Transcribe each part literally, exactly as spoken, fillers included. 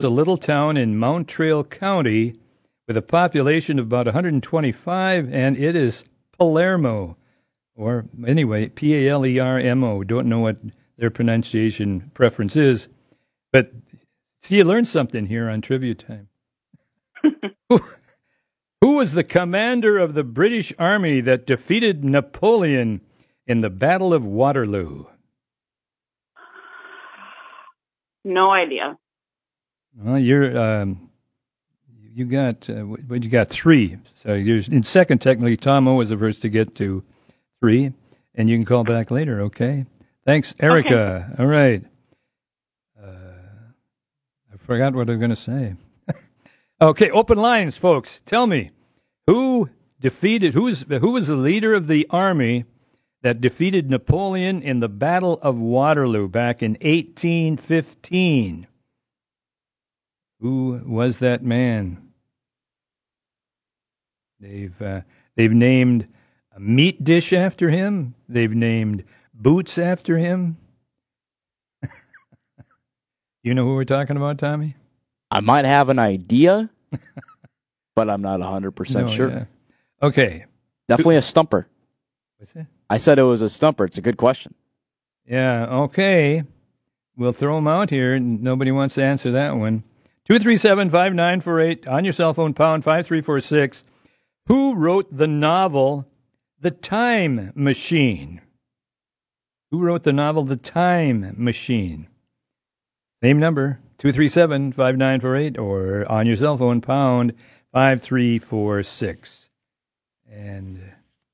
a little town in Mountrail County with a population of about one hundred twenty-five, and it is Palermo, or anyway, P A L E R M O. Don't know what their pronunciation preference is, but see, you learned something here on Trivia Time. who, who was the commander of the British Army that defeated Napoleon in the Battle of Waterloo? No idea. Well, you're um, you got uh, what you got three. So you're in second technically. Tom O was the first to get to three, and you can call back later. Okay. Thanks, Erica. Okay. All right. Uh, I forgot what I was going to say. Okay, open lines, folks. Tell me, who defeated? Who is who was the leader of the army that defeated Napoleon in the Battle of Waterloo back in eighteen fifteen? Who was that man? They've uh, they've named a meat dish after him. They've named boots after him. You know who we're talking about, Tommy? I might have an idea, but I'm not one hundred percent no, sure. Yeah. Okay. Definitely a stumper. What's that? I said it was a stumper. It's a good question. Yeah, okay. We'll throw them out here. Nobody wants to answer that one. two three seven, five nine four eight, on your cell phone, pound five three four six. Who wrote the novel The Time Machine? Who wrote the novel The Time Machine? Same number, two three seven, five nine four eight, or on your cell phone, pound five three four six. And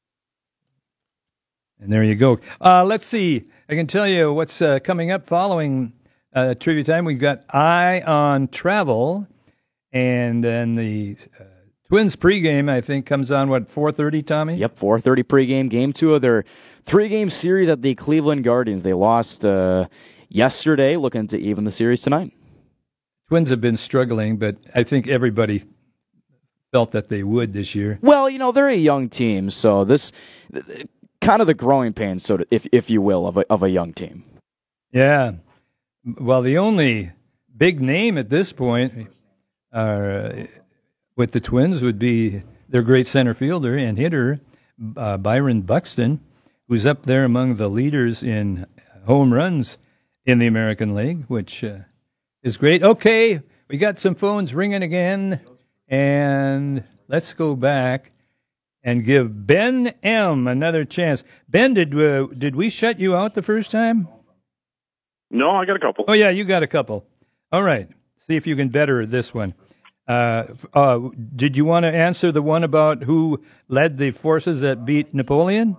and there you go. Uh, let's see. I can tell you what's uh, coming up following uh, Trivia Time. We've got Eye on Travel, and then the uh, Twins pregame, I think, comes on, what, four thirty, Tommy? Yep, four thirty pregame, game two of their three-game series at the Cleveland Guardians. They lost uh, yesterday, looking to even the series tonight. Twins have been struggling, but I think everybody felt that they would this year. Well, you know, they're a young team, so this kind of the growing pains, so to, if if you will, of a of a young team. Yeah. Well, the only big name at this point uh, with the Twins would be their great center fielder and hitter, uh, Byron Buxton, who's up there among the leaders in home runs in the American League, which uh, is great. Okay, we got some phones ringing again, and let's go back and give Ben M. another chance. Ben, did uh, did we shut you out the first time? No, I got a couple. Oh, yeah, you got a couple. All right. See if you can better this one. Uh, uh, did you want to answer the one about who led the forces that beat Napoleon?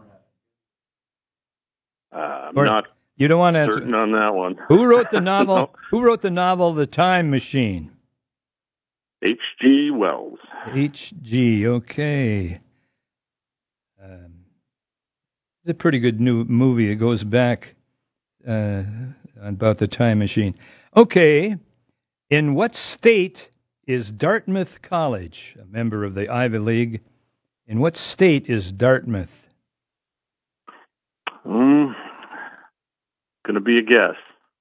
Uh, I'm or not you don't want to answer. certain on that one. Who wrote the novel? No. Who wrote the novel The Time Machine? H G. Wells. H G. Okay. Um, it's a pretty good new movie. It goes back uh, about the Time Machine. Okay. In what state is Dartmouth College, a member of the Ivy League? In what state is Dartmouth? Mm, gonna be a guess.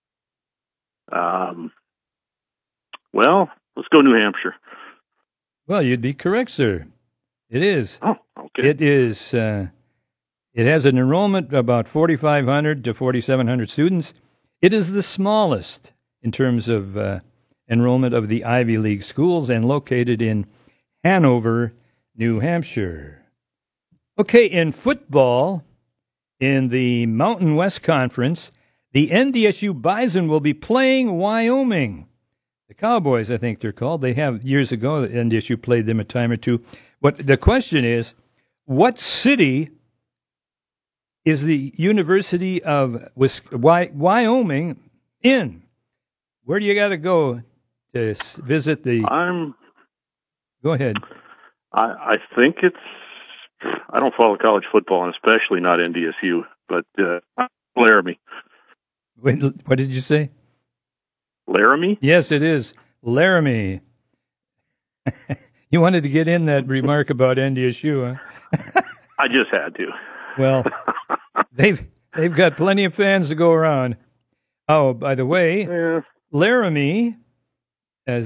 Um. Well, let's go New Hampshire. Well, you'd be correct, sir. It is. Oh, okay. It is. Uh, it has an enrollment of about forty-five hundred to forty-seven hundred students. It is the smallest in terms of uh, enrollment of the Ivy League schools and located in Hanover, New Hampshire. Okay, in football, in the Mountain West Conference, the N D S U Bison will be playing Wyoming. The Cowboys, I think they're called. They have years ago, the N D S U played them a time or two. What the question is, what city is the University of Wyoming in? Where do you got to go to visit the? I'm. Go ahead. I, I think it's. I don't follow college football, and especially not N D S U. But uh, Laramie. Wait, what did you say? Laramie? Yes, it is Laramie. You wanted to get in that remark about N D S U, huh? I just had to. Well, they've they've got plenty of fans to go around. Oh, by the way, Yeah. Laramie